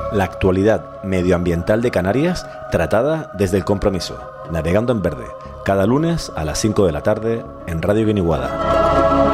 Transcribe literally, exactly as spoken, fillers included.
La actualidad medioambiental de Canarias tratada desde el compromiso. Navegando en Verde, cada lunes a las cinco de la tarde en Radio Guiniguada.